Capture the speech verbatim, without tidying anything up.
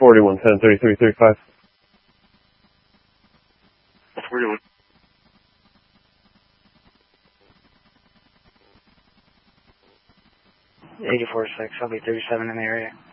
forty-one ten thirty-three thirty-five. forty-one. eighty-four six, I'll be thirty-seven in the area.